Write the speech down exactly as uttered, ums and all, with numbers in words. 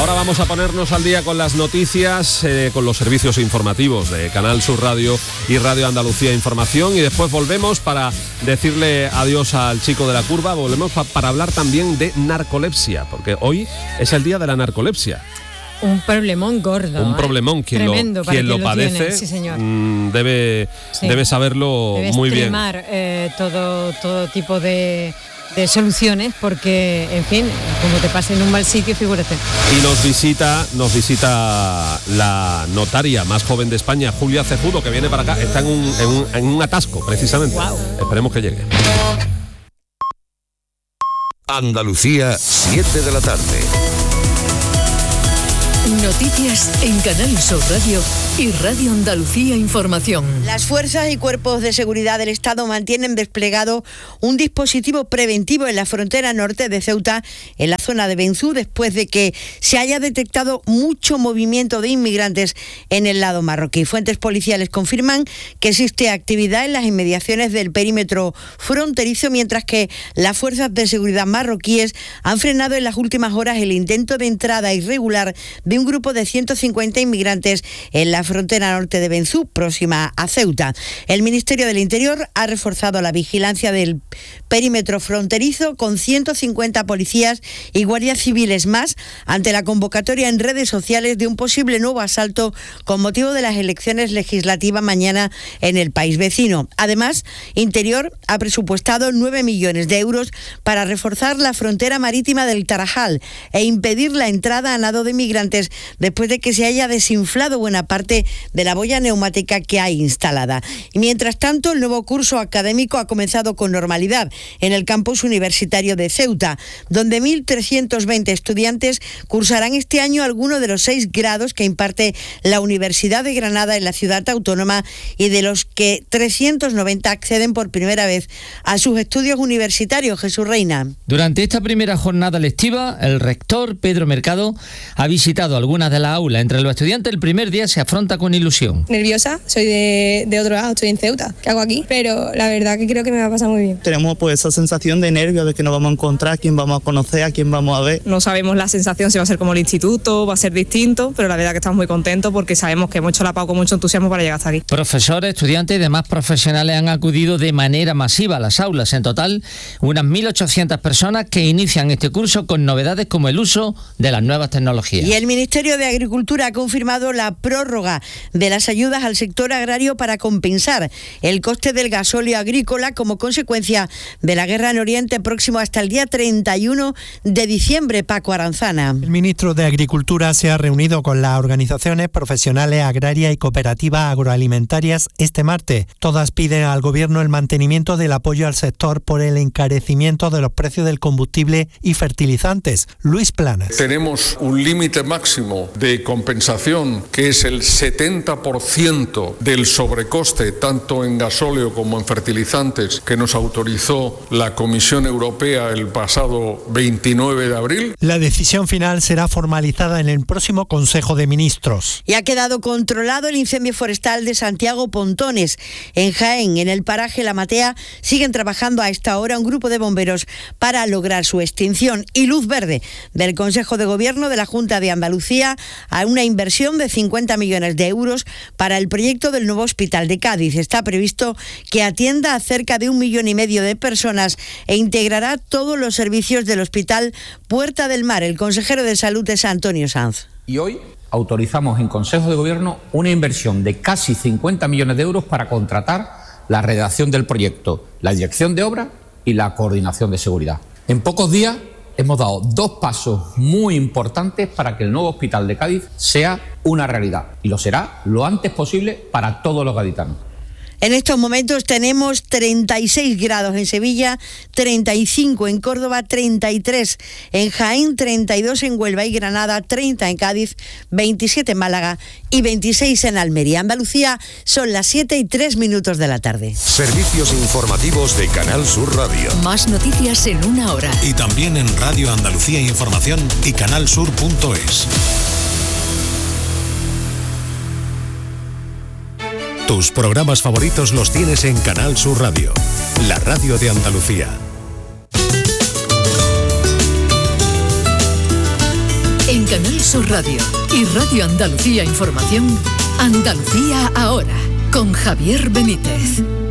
Ahora vamos a ponernos al día con las noticias, eh, con los servicios informativos de Canal Sur Radio y Radio Andalucía Información, y después volvemos para decirle adiós al chico de la curva. Volvemos pa- para hablar también de narcolepsia, porque hoy es el día de la narcolepsia. Un problemón gordo. Un problemón. Quien Tremendo lo, para quien quien lo lo padece tiene, sí, señor. mm, debe, Sí. debe saberlo Debe muy bien. extremar eh, todo, todo tipo de, de soluciones, porque, en fin, como te pase en un mal sitio, figúrate. Y nos visita, nos visita la notaria más joven de España, Julia Cejudo, que viene para acá. Está en un, en un, en un atasco, precisamente. Wow. Esperemos que llegue. Andalucía, siete de la tarde. Noticias en Canal Sur Radio y Radio Andalucía Información. Las fuerzas y cuerpos de seguridad del Estado mantienen desplegado un dispositivo preventivo en la frontera norte de Ceuta, en la zona de Benzú, después de que se haya detectado mucho movimiento de inmigrantes en el lado marroquí. Fuentes policiales confirman que existe actividad en las inmediaciones del perímetro fronterizo, mientras que las fuerzas de seguridad marroquíes han frenado en las últimas horas el intento de entrada irregular de un grupo de ciento cincuenta inmigrantes en la frontera norte de Benzú, próxima a Ceuta. El Ministerio del Interior ha reforzado la vigilancia del perímetro fronterizo con ciento cincuenta policías y guardias civiles más ante la convocatoria en redes sociales de un posible nuevo asalto con motivo de las elecciones legislativas mañana en el país vecino. Además, Interior ha presupuestado nueve millones de euros para reforzar la frontera marítima del Tarajal e impedir la entrada a nado de migrantes después de que se haya desinflado buena parte de la boya neumática que hay instalada. Y mientras tanto, el nuevo curso académico ha comenzado con normalidad en el campus universitario de Ceuta, donde mil trescientos veinte estudiantes cursarán este año alguno de los seis grados que imparte la Universidad de Granada en la ciudad autónoma, y de los que trescientos noventa acceden por primera vez a sus estudios universitarios. Jesús Reina. Durante esta primera jornada lectiva, el rector Pedro Mercado ha visitado algunas de las aulas. Entre los estudiantes, el primer día se afronta con ilusión. Nerviosa, soy de, de otro lado, estoy en Ceuta. ¿Qué hago aquí? Pero la verdad que creo que me va a pasar muy bien. Tenemos pues esa sensación de nervio de que nos vamos a encontrar, a quién vamos a conocer, a quién vamos a ver. No sabemos la sensación si va a ser como el instituto, va a ser distinto, pero la verdad que estamos muy contentos porque sabemos que hemos hecho la pau con mucho entusiasmo para llegar hasta aquí. Profesores, estudiantes y demás profesionales han acudido de manera masiva a las aulas. En total, unas mil ochocientas personas que inician este curso con novedades como el uso de las nuevas tecnologías. Y el Ministerio de Agricultura ha confirmado la prórroga de las ayudas al sector agrario para compensar el coste del gasóleo agrícola como consecuencia de la guerra en Oriente Próximo hasta el día treinta y uno de diciembre. Paco Aranzana. El ministro de Agricultura se ha reunido con las organizaciones profesionales agrarias y cooperativas agroalimentarias este martes. Todas piden al Gobierno el mantenimiento del apoyo al sector por el encarecimiento de los precios del combustible y fertilizantes. Luis Planas. Tenemos un límite máximo de compensación que es el setenta por ciento del sobrecoste tanto en gasóleo como en fertilizantes que nos autorizó la Comisión Europea el pasado veintinueve de abril. La decisión final será formalizada en el próximo Consejo de Ministros. Y ha quedado controlado el incendio forestal de Santiago Pontones. En Jaén, en el paraje La Matea, siguen trabajando a esta hora un grupo de bomberos para lograr su extinción. Y luz verde del Consejo de Gobierno de la Junta de Andalucía a una inversión de cincuenta millones de euros para el proyecto del nuevo hospital de Cádiz. Está previsto que atienda a cerca de un millón y medio de personas e integrará todos los servicios del Hospital Puerta del Mar. El consejero de Salud es Antonio Sanz. Y hoy autorizamos en Consejo de Gobierno una inversión de casi cincuenta millones de euros para contratar la redacción del proyecto, la dirección de obra y la coordinación de seguridad. En pocos días hemos dado dos pasos muy importantes para que el nuevo hospital de Cádiz sea una realidad, y lo será lo antes posible para todos los gaditanos. En estos momentos tenemos treinta y seis grados en Sevilla, treinta y cinco en Córdoba, treinta y tres en Jaén, treinta y dos en Huelva y Granada, treinta en Cádiz, veintisiete en Málaga y veintiséis en Almería. Andalucía, son las siete y tres minutos de la tarde. Servicios informativos de Canal Sur Radio. Más noticias en una hora. Y también en Radio Andalucía Información y canalsur punto es. Tus programas favoritos los tienes en Canal Sur Radio, la radio de Andalucía. En Canal Sur Radio y Radio Andalucía Información, Andalucía ahora, con Javier Benítez.